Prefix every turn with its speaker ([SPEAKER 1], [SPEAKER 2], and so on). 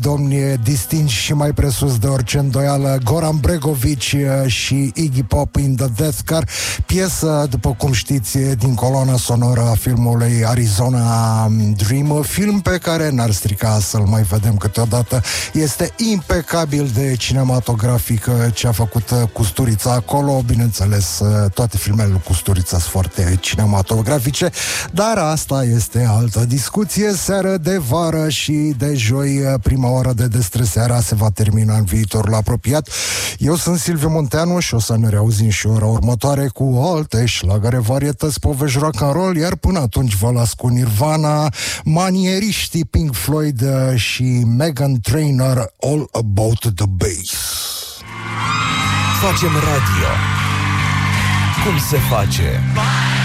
[SPEAKER 1] domni distinși și mai presus de orice îndoială, Goran Bregović și Iggy Pop in the Death Car, piesă, după cum știți, din coloana sonoră a filmului Arizona Dream, film pe care n-ar strica să-l mai vedem câteodată. Este impecabil de cinematografic ce a făcut Kusturița acolo. Bineînțeles, toate filmele lui Kusturița sunt foarte cinematografice, dar asta este altă discuție. Seară de vară și de joi, prima oră de Destre Seara se va termina în viitorul apropiat. Eu sunt Silviu Munteanu și o să ne reauzim și ora următoare cu alte șlagăre, varietăți, povești, rock and roll, iar până atunci vă las cu Nirvana, manieriștii Pink Floyd și Meghan Trainor, All About the Bass.
[SPEAKER 2] Facem radio cum se face.